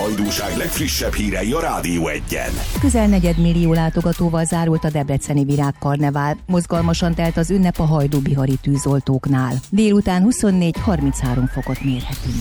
hajdúság legfrissebb hírei a Rádió 1-en. Közel 4 millió látogatóval zárult a debreceni virágkarnevál. Mozgalmasan telt az ünnep a hajdú-bihari tűzoltóknál. Délután 24-33 fokot mérhetünk.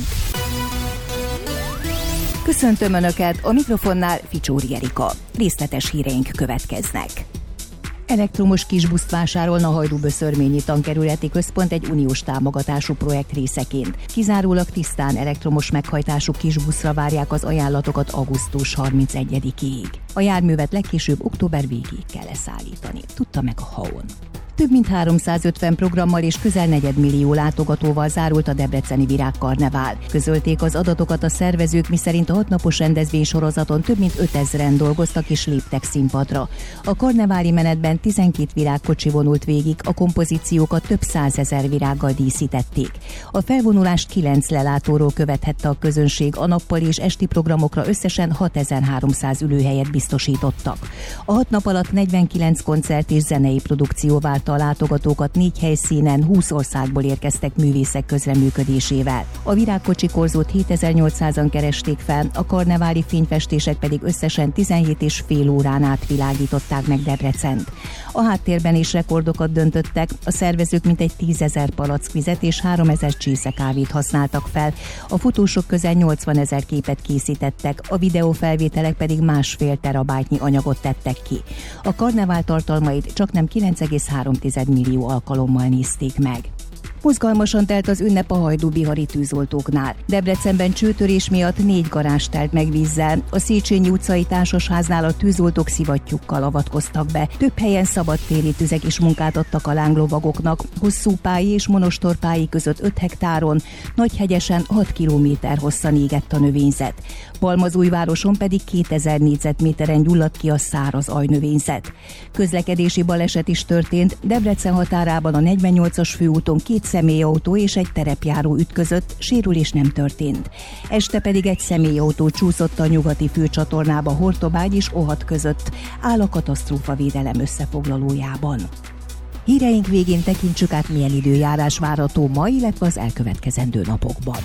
Köszöntöm Önöket, a mikrofonnál Ficsóri Erika. Részletes híreink következnek. Elektromos kisbuszt vásárolna a Hajdú-Böszörményi Tankerületi Központ egy uniós támogatású projekt részeként. Kizárólag tisztán elektromos meghajtású kisbuszra várják az ajánlatokat augusztus 31-ig. A járművet legkésőbb október végéig kell leszállítani, tudta meg a HAON. Több mint 350 programmal és közel 4 millió látogatóval zárult a debreceni virágkarnevál. Közölték az adatokat a szervezők, miszerint a 6 napos rendezvénysorozaton több mint 5000-en dolgoztak és léptek színpadra. A karneváli menetben 12 virágkocsi vonult végig, a kompozíciókat több 100 000 virággal díszítették. A felvonulást 9 lelátóról követhette a közönség, a nappali és esti programokra összesen 6300 ülőhelyet biztosítottak. A 6 nap alatt 49 koncert és zenei produkció vált a látogatókat 4 helyszínen, 20 országból érkeztek művészek közreműködésével. A virágkocsi korzót 7800-an keresték fel, a karneváli fényfestések pedig összesen 17,5 órán át világították meg Debrecent. A háttérben is rekordokat döntöttek, a szervezők mintegy 10 000 palackvizet és 3000 csésze kávét használtak fel, a fotósok közel 80 000 képet készítettek, a videófelvételek pedig 1,5 terabájtnyi anyagot tettek ki. A karnevál tartalmait csaknem 9,3 millió alkalommal nézték meg. Mozgalmasan telt az ünnep a hajdú-bihari tűzoltóknál. Debrecenben csőtörés miatt 4 garázs telt meg vízzel. A Széchenyi utcai társasháznál a tűzoltók szivattyúkkal avatkoztak be. Több helyen szabadtéri tüzek is munkát adtak a lánglovagoknak. Hosszúpályi és monostorpályi között 5 hektáron, Nagyhegyesen 6 kilométer hosszan égett a növényzet. Palmazújvároson pedig 2000 négyzetméteren gyulladt ki a száraz ajnövényzet. Közlekedési baleset is történt. Debrecen határában a 48-as főúton 2 személyautó és egy terepjáró ütközött, sérülés nem történt. Este pedig egy személyautó csúszott a nyugati főcsatornába Hortobágy és Ohat között, áll a katasztrófavédelem összefoglalójában. Híreink végén tekintsük át, milyen időjárás várható ma, illetve az elkövetkezendő napokban.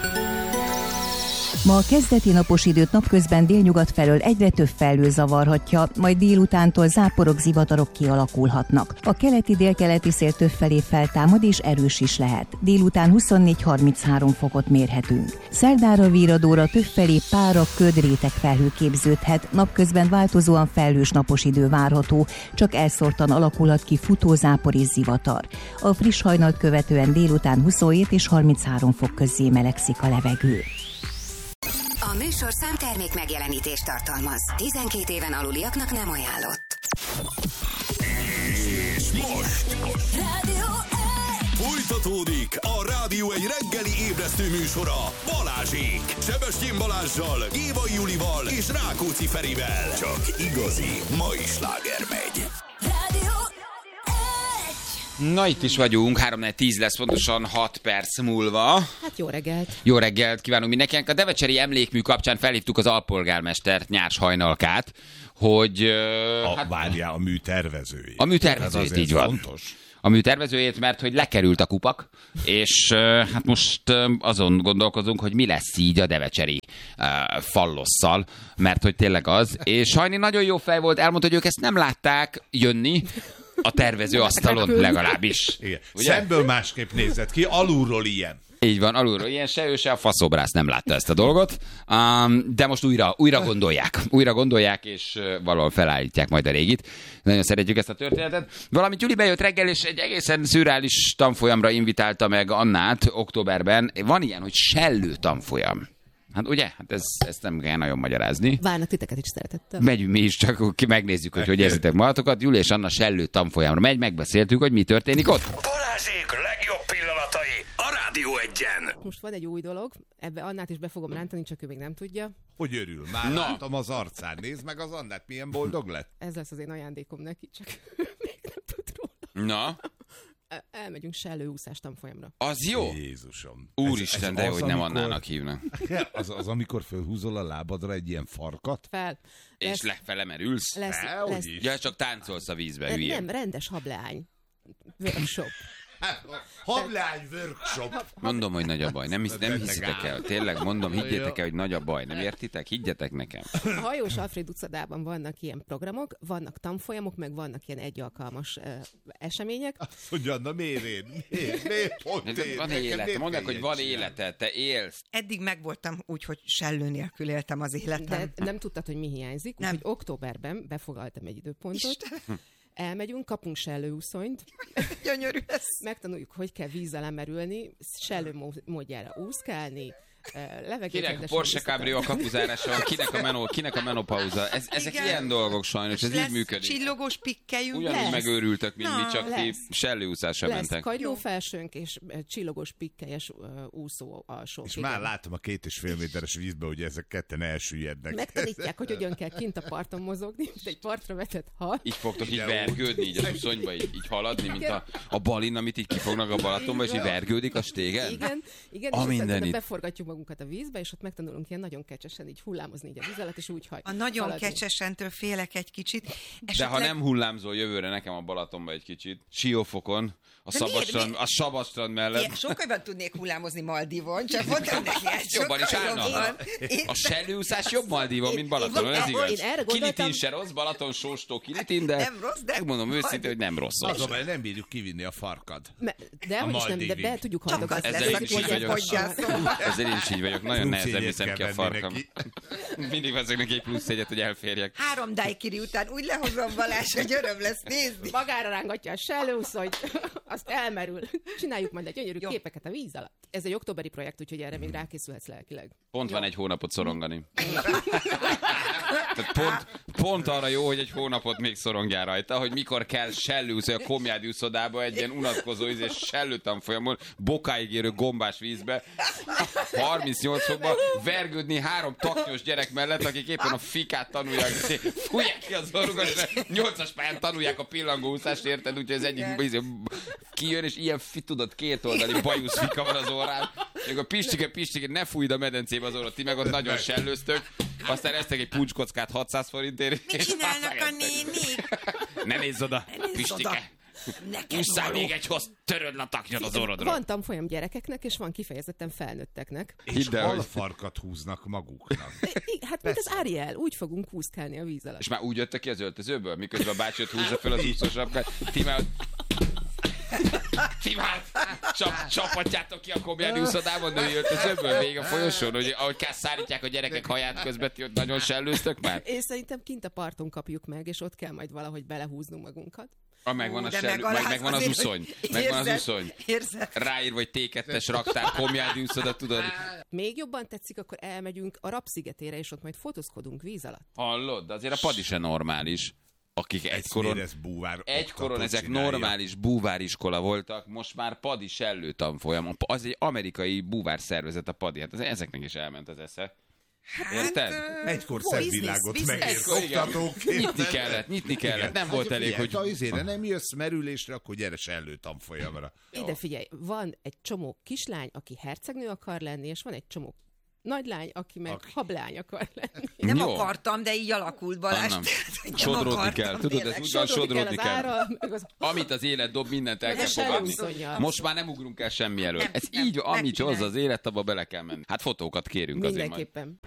Ma a kezdeti napos időt napközben délnyugat felől egyre több felhő zavarhatja, majd délutántól záporok, zivatarok kialakulhatnak. A keleti-délkeleti szél többfelé feltámad és erős is lehet. Délután 24-33 fokot mérhetünk. Szerdára, Víradóra többfelé pára, ködrétek felhő képződhet, napközben változóan felhős napos idő várható, csak elszórtan alakulhat ki futózápor és zivatar. A friss hajnalt követően délután 27 és 33 fok közé melegszik a levegő. A műsor számtermék megjelenítést tartalmaz. 12 éven aluliaknak nem ajánlott. És most Rádió 1! folytatódik a Rádió 1 reggeli ébresztő műsora Balázsék. Sebestyén Balázssal, Gévai Julival és Rákóczi Ferivel. Csak igazi mai sláger megy. Rádió 1! Na, itt is vagyunk, 3-4-10 lesz pontosan 6 perc múlva. Hát jó reggelt. Jó reggelt kívánunk mindenkinek. A devecseri emlékmű kapcsán felhívtuk az alpolgármestert, Nyárs Hajnalkát, hogy... Várjál, a műtervezőjét. A műtervezőjét, így van. Fontos. A műtervezőjét, mert hogy lekerült a kupak, és hát most azon gondolkozunk, hogy mi lesz így a devecseri fallosszal, mert hogy tényleg az. És Hajni nagyon jó fej volt, elmondta, hogy ők ezt nem látták jönni, a tervező asztalon legalábbis. Igen. Szemből másképp nézett ki, alulról ilyen. Így van, alulról ilyen, se ő, se a faszobrász nem látta ezt a dolgot, de most újra gondolják, és valahol felállítják majd a régit. Nagyon szeretjük ezt a történetet. Valamint Gyuri bejött reggel, és egy egészen szürreális tanfolyamra invitálta meg Annát októberben. Van ilyen, hogy sellő tanfolyam. Hát ugye? Hát ezt nem kell nagyon magyarázni. Várnak titeket is szeretettel. Megyünk mi is, csak megnézzük, hogy érzitek magatokat. Júli és Anna sellő tanfolyamra megy, megbeszéltük, hogy mi történik ott. Balázsék legjobb pillanatai a Rádió 1-en. Most van egy új dolog, ebbe Annát is be fogom rántani, csak ő még nem tudja. Hogy örül? Már látom az arcán. Nézd meg az Annát, milyen boldog lett. Ez lesz az én ajándékom neki, csak még nem tud róla. Na? Elmegyünk sellőúszás tanfolyamra. Az jó? Jézusom. Úristen, de hogy nem Annának hívnak. Az, amikor fölhúzol a lábadra egy ilyen farkat? Fel. És lefele merülsz? Lesz. Ja, csak táncolsz a vízbe, hülye. Nem, rendes hableány. Workshop. Hablány workshop. Mondom, hogy nagy a baj. Nem hiszitek el. Tényleg mondom, higgyétek el, hogy nagy a baj. Nem értitek? Higgyetek nekem. A Hajós Alfréd utcadában vannak ilyen programok, vannak tanfolyamok, meg vannak ilyen egyalkalmas események. Azt mondja, na miért én? Miért pont én? Van élete. Mondd, hogy van élete. Te élsz. Eddig megvoltam úgy, hogy sellő nélkül éltem az életem. De nem tudtad, hogy mi hiányzik, úgyhogy októberben befogaltam egy időpontot. Elmegyünk, kapunk sellőúszonyt. Gyönyörű ez. Megtanuljuk, hogy kell víz alá merülni, sellő módjára úszkálni, Kinek a Porsche Cabrio a kapuzárása van, kinek a menopauza. Ezek ilyen dolgok sajnos, ez így működik. Csillogós pikkelyünk. Ugyanúgy megőrültök, mint mi, csak ti lesz. sellőúszásra mentek. Lesz kagylófelsőnk és csillogós pikkelyes úszó alsó. És már látom a 2,5 méteres vízbe, hogy ezek ketten elsüllyednek. Megtanítják, hogy hogyan kell kint a parton mozogni, mint egy partra vetett hal. Így fogtok így vergődni, így az uszonyba, így haladni, mint a balin, amit így kifognak a Balatonba, és így vergődik a stégen? Igen, A mindenit. beforgatjuk magunkat a vízbe, és ott megtanulunk ilyen nagyon kecsesen így hullámozni így a víz alatt, és úgy A nagyon kecsesentől félek egy kicsit. De ha nem hullámzol jövőre nekem a Balatonba egy kicsit, Siófokon, a Sabastrand mellett. Sokkal jobban tudnék hullámozni Maldivon, csak mondtam neki, ez jobban is állna. A sellőúszás jobb Maldivon, mint Balatonon, ez igaz. Kilitin se rossz, Balaton sóstó Kilitin, de megmondom őszintén, hogy nem rossz. Azon, mert nem bírjuk kivinni a farkad. De hogy is nem, de be tudjuk haldogatni. Ezzel én is így vagyok. Nagyon nehezen viszem ki a farkam. Mindig veszek neki egy plusz egyet, hogy elférjek. 3 daiquiri után úgy lehozom Balázs, hogy öröm lesz nézni. Magára rángatja a sellőúszonyt, azt elmerül. Csináljuk majd egy gyönyörű képeket a víz alatt. Ez egy októberi projekt, úgyhogy erre még rákészülhetsz lelkileg. Pont van egy hónapot szorongani. Tehát pont arra jó, hogy egy hónapot még szorongjál rajta, hogy mikor kell sellőúszni a Komjádi úszodába egy ilyen unatkozó és sellőtanfolyamon, bokáig érő gombás vízbe, 38 fokban vergődni 3 taknyos gyerek mellett, akik éppen a fikát tanulják, fújják ki az orrukat, 8-as pályán tanulják a pillangóúszást, érted? Úgyhogy az egyik kijön, és ilyen tudod, 2 oldali bajusz fika van az orrán, és a Pistike, ne fújd a medencébe az orrot, ti meg ott nagyon sellőztök, aztán eztek egy puncskockát 600 forintért. Mit csinálnak a nénik? Ne nézz oda, Pistike! Ússzál még egy hoz, töröd a taknyod az orrodra. Van tanfolyam gyerekeknek, és van kifejezetten felnőtteknek. És halfarkat húznak maguknak. Hát mint az Ariel, úgy fogunk úszkálni a víz alatt. És már úgy jöttek ki az öltözőből, miközben a bácsi ott húzza fel az úszósapkát. Ti már csapatjátok ki a Komjádi úszodában, de öltözőből még a folyosón, hogy ahogy szárítják a gyerekek haját közben, ti ott nagyon sellőztek már? Én szerintem kint a parton kapjuk meg, és ott kell majd valahogy belehúznunk magunkat. Megvan a megvan az uszony. Megvan az uszony. Ráír, vagy T2-es raktár, Komjádi úszoda, tudod? Még jobban tetszik, akkor elmegyünk a Rab-szigetére, és ott majd fotózkodunk víz alatt. Hallod? De azért a padi se normális. Akik egykoron ezek normális búváriskola voltak, most már padi sellőtanfolyam. Az egy amerikai búvár szervezet a padi. Hát ezeknek is elment az esze. Érted? Egykor szemvilágot megért oktatóként. Nyitni kellett. Nem volt elég, hogy... Ha azért nem jössz merülésre, akkor gyere sellőtanfolyamra. Ide figyelj, van egy csomó kislány, aki hercegnő akar lenni, és van egy csomó nagylány, aki meg hablány akar lenni. Nem akartam, de így alakult, Balázs. Sodródni kell, tudod, ez úgy sodródni kell. Amit az élet dob, mindent el kell fogadni. Most már nem ugrunk el semmi elől. Ez így, amit hozza az élet, abba bele kell menni. Hát fotókat kérünk azért majd. Mindenképpen.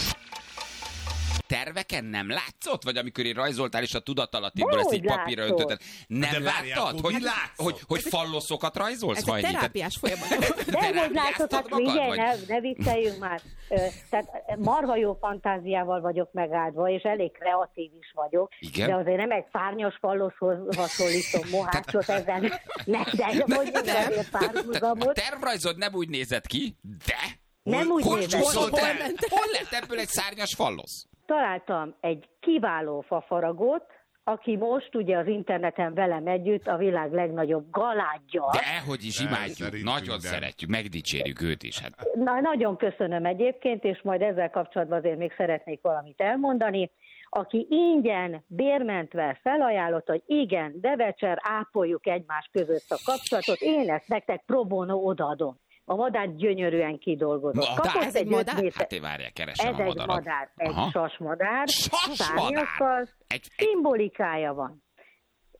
Terveken nem látszott? Vagy amikor én rajzoltál, és a tudatalattiból ezt így papírra öntötted. Nem láttad? Hogy falloszokat rajzolsz? Ez egy terápiás folyamat. Nem, hogy látod, hát figyelj, ne vicceljünk már. Tehát marha jó fantáziával vagyok megáldva, és elég kreatív is vagyok. Igen? De azért nem egy szárnyas falloszhoz hasonlítom mohácsot ezen. De hogy azért párhuzamot. A tervrajzod nem úgy nézett ki, de... Nem úgy nézett ki. Hol lett ebből egy szárnyas fallosz? Találtam egy kiváló fafaragót, aki most ugye az interneten velem együtt a világ legnagyobb galádja. De hogy is imádjuk, nagyon szeretjük, megdicsérjük őt is. Hát. Nagyon köszönöm egyébként, és majd ezzel kapcsolatban azért még szeretnék valamit elmondani. Aki ingyen, bérmentve felajánlott, hogy igen, Devecser, ápoljuk egymás között a kapcsolatot, én ezt nektek pro bono odaadom. A madár gyönyörűen kidolgozott. Ez egy madár? Hát én várjál, keresem a madarat. Ez egy madár, egy sasmadár, szárnyakkal, szimbolikája van.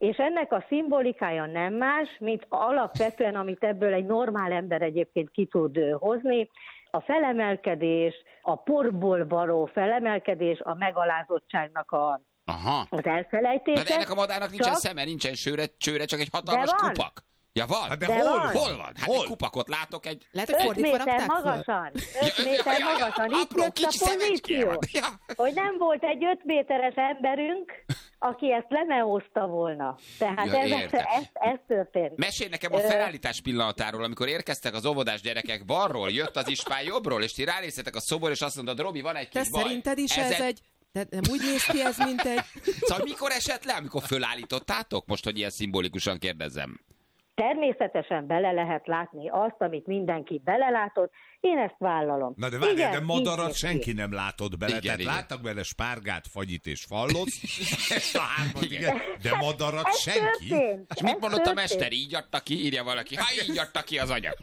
És ennek a szimbolikája nem más, mint alapvetően, amit ebből egy normál ember egyébként ki tud hozni, a felemelkedés, a porból való felemelkedés, a megalázottságnak az elfelejtése. De ennek a madárnak nincsen szeme, nincsen csőre, csak egy hatalmas kupak. Ja, van? Hát de hol van? Hát egy kupakot látok, egy... Lehet, hogy 5 méter magasan. 5 méter magasan. Itt jött a pozíció. Hogy nem volt egy 5 méteres emberünk, aki ezt lemeózta volna. Tehát ez történt. Mesélj nekem a felállítás pillanatáról, amikor érkeztek az óvodás gyerekek balról, jött az ispán jobbról, és ti rálészetek a szobor, és azt mondod, Robi, van egy kis baj. Szerinted is ez egy... De nem úgy néz ki ez, mint egy... Szóval mikor esett le, amikor fölállítottátok? Most, hogy ilyen szimbolikusan kérdezzem. Természetesen bele lehet látni azt, amit mindenki belelátott. Én ezt vállalom. Na de várjál, de madarat senki nem látott bele. Igen, tehát láttak bele spárgát, fagyit és fallozt. Ezt a hármat, igen. De madarat senki. Történt. És mit mondott a mester? Így adta ki? Írja valaki. Ha így adta ki az anyag.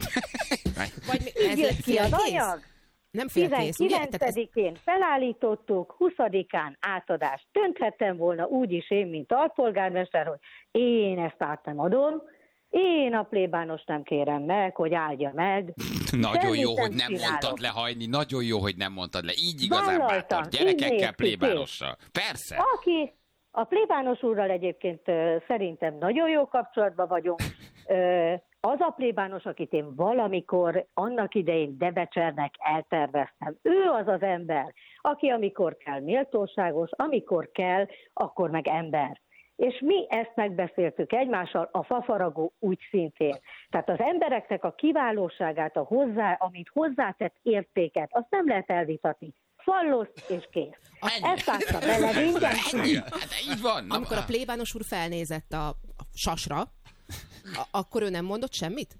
Így jött ki az anyag. Nem félkész, 19-én felállítottuk, 20-án átadás. Dönthettem volna úgy is én, mint alpolgármester, hogy én ezt át nem adom, én a plébános nem kérem meg, hogy áldja meg. Nagyon jó, hogy nem mondtad le, Hajni, nagyon jó, hogy nem mondtad le. Így igazán bátor. Gyerekekkel, plébánossal. Persze. Aki a plébános úrral egyébként szerintem nagyon jó kapcsolatban vagyunk, az a plébános, akit én valamikor annak idején Debecsernek elterveztem. Ő az az ember, aki amikor kell méltóságos, amikor kell, akkor meg ember. És mi ezt megbeszéltük egymással, a fafaragó úgy szintén. Tehát az embereknek a kiválóságát, amit hozzátett értéket, azt nem lehet elvitatni. Fallozt és kész. Ezt állta bele mindenki. Hát így van. Amikor a plébános úr felnézett a sasra, akkor ő nem mondott semmit?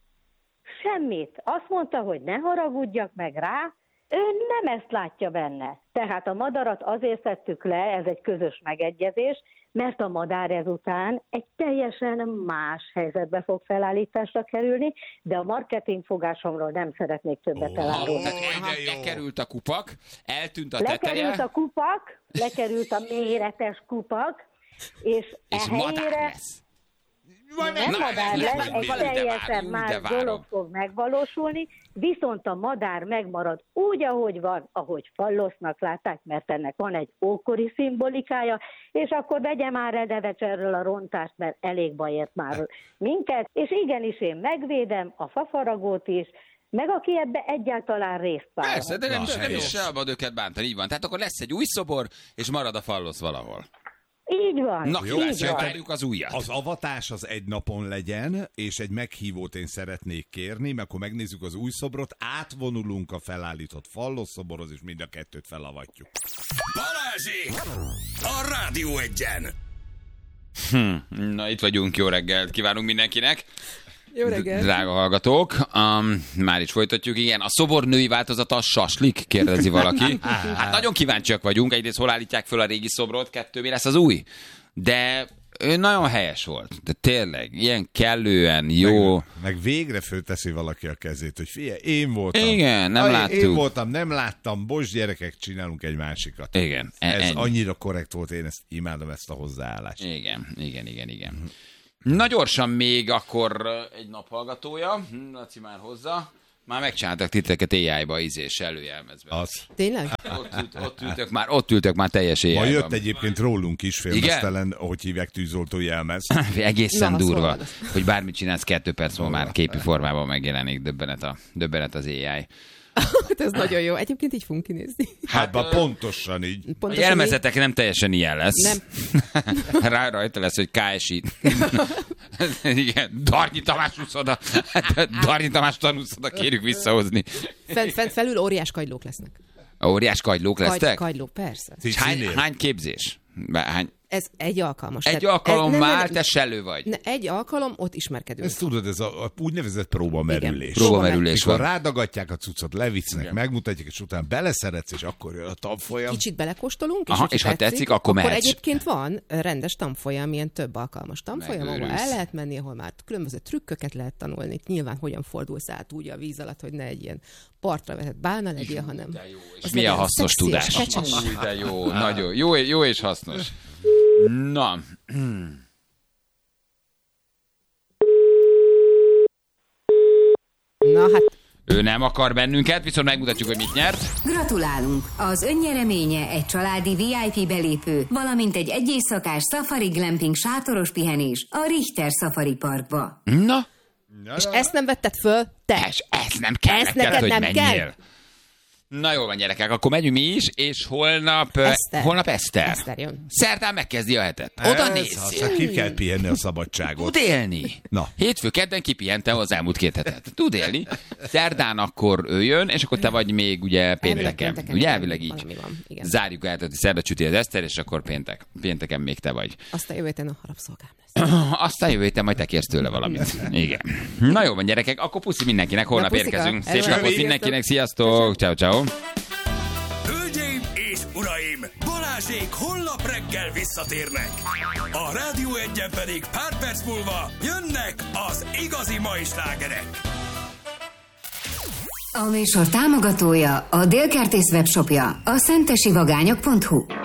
Semmit. Azt mondta, hogy ne haragudjak meg rá, ő nem ezt látja benne. Tehát a madarat azért szedtük le, ez egy közös megegyezés, mert a madár ezután egy teljesen más helyzetbe fog felállításra kerülni, de a marketingfogásomról nem szeretnék többet elárulni. Lekerült a kupak, eltűnt a teteje. Lekerült a kupak, lekerült a méretes kupak, és madár lesz. Nem madár lesz, egy teljesen más dolog fog megvalósulni, viszont a madár megmarad úgy, ahogy van, ahogy fallosznak látták, mert ennek van egy ókori szimbolikája, és akkor vegye már el Debecserről a rontást, mert elég baj ért már minket, és igenis én megvédem a fafaragót is, meg aki ebbe egyáltalán részt vállal. Persze, de nem is szabad őket bántani, így van. Tehát akkor lesz egy új szobor, és marad a fallosz valahol. Így van. Na, jó, várjuk az újat. Az avatás az egy napon legyen, és egy meghívót én szeretnék kérni, mert akkor megnézzük az új szobrot, átvonulunk a felállított fallos szoborhoz, és mind a kettőt felavatjuk. Balázsék! A Rádió Egyen! Na, itt vagyunk, jó reggelt kívánunk mindenkinek. Jó reggelt. Drága hallgatók, már is folytatjuk, igen. A szobornői változata a saslik, kérdezi valaki. Hát nagyon kíváncsiak vagyunk, egyrészt hol állítják föl a régi szobrot, 2 mi lesz az új. De ő nagyon helyes volt, de tényleg, ilyen kellően jó. Meg végre fölteszi valaki a kezét, hogy figyelj, én voltam. Igen, nem láttuk. Én voltam, nem láttam, bocs gyerekek, csinálunk egy másikat. Igen. Ez annyira korrekt volt, én ezt imádom, ezt a hozzáállást. Igen. Na gyorsan még akkor egy naphallgatója. Laci már hozza. Már megcsináltak titeket AI-ba, és előjelmezve. Az. Tényleg? Ott ültök már teljes AI-ban. Ma jött egyébként rólunk is félmeztelen, hogy hívják, tűzoltó jelmez. Egészen durva, hogy bármit csinálsz, 2 perc múlva már képi formában megjelenik. Döbbenet az AI. Ez nagyon jó. Egyébként így fogunk kinézni. Hát pontosan így. A jelmezetek nem teljesen ilyen lesz. Nem. Rajta lesz, hogy KSI. Igen, Darnyi Tamás úszoda. Darnyi Tamás tanúszoda, kérjük visszahozni. Felül óriás kagylók lesznek. Óriás kagylók lesznek? Kagylók, persze. Hány képzés? Ez egy alkalmas. Egy alkalom már, te selő vagy. Egy alkalom, ott ismerkedünk. Ezt tudod, ez a úgynevezett próbamerülés. Próbamerülés van. Mikor rádagatják a cuccot, levisznek, megmutatják, és utána beleszeretsz, és akkor jön a tanfolyam. Kicsit belekóstolunk, és ha tetszik, akkor mehetsz. Akkor egyébként van rendes tanfolyam, ilyen több alkalmas tanfolyam, ahol el lehet menni, ahol már különböző trükköket lehet tanulni. Nyilván hogyan fordulsz át úgy a víz alatt, hogy ne egy ilyen partra vetett bálna legyél, hanem... És milyen hasznos tudás. De jó, nagyon jó és hasznos. Na, Na hát. Ő nem akar bennünket, viszont megmutatjuk, hogy mit nyert. Gratulálunk! Az önnyereménye egy családi VIP belépő, valamint egy éjszakás safari glamping sátoros pihenés a Richter Safari Parkba. Na? És ezt nem vetted föl? Te! És ez nem kell ezt neked, neked hogy nem menjél. kell? Na jól van, gyerekek, akkor megyünk mi is, és holnap Eszter. Eszter jön. Szerdán megkezdi a hetet. Oda nézzél. Ki kell pihenni a szabadságot. Tud élni. Na. Hétfő, kedden kipihentem az elmúlt 2 hetet. Tud élni. Szerdán akkor ő jön, és akkor te vagy még ugye pénteken. Ugye elvileg így. Igen. Zárjuk el, tehát szerda csüti az Eszter, és akkor pénteken még te vagy. Aztán jövő héten a harapszolgám lesz. Aztán jövő héten majd te kérsz tőle valamit. Igen. Na jó van, gyerekek, akkor puszi mindenkinek, holnap érkezünk. Szép napot mindenkinek, sziasztok, ciao, ciao. Hölgyeim és uraim, Balázsék holnap reggel visszatérnek. A Rádió 1-en pedig pár perc múlva jönnek az igazi mai slágerek. A műsor támogatója a Délkertész webshopja, a szentesivagányok.hu.